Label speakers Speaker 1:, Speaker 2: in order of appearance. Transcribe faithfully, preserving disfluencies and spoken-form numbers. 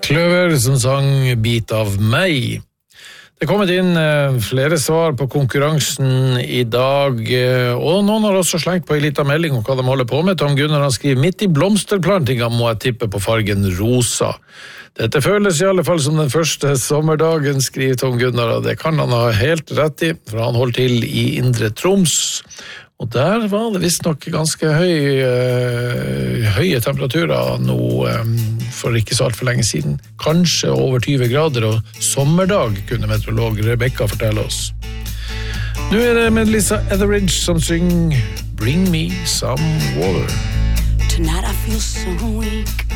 Speaker 1: Kløver som sang Bit av meg. Det er kommet inn flere svar på konkurransen i dag, og noen har også slengt på en liten melding om hva de holder på med. Tom Gunnar han skriver, midt i blomsterplantinga må jeg tippe på fargen rosa. Dette føles i alle fall som den første sommerdagen, skriver Tom Gunnar, og det kan han ha helt rett i, for han holder til i Indre Troms. Og der var det visst nok ganske høy, uh, høye temperaturer nå um, for ikke så alt for lenge siden. Kanskje over tyve grader og sommerdag, kunne meteorolog Rebecca fortelle oss. Nå er det Melissa Etheridge som synger Bring Me Some Water.
Speaker 2: Tonight I feel so weak